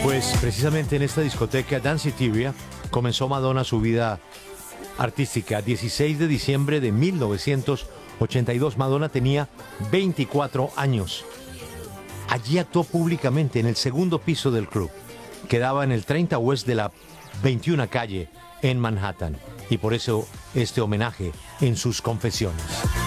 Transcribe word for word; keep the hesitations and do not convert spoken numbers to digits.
Pues precisamente en esta discoteca Danceteria comenzó Madonna su vida artística. dieciséis de diciembre de mil novecientos ochenta y dos, Madonna tenía veinticuatro años. Allí actuó públicamente en el segundo piso del club. Quedaba en el treinta West de la veintiuna calle en Manhattan. Y por eso este homenaje en sus confesiones.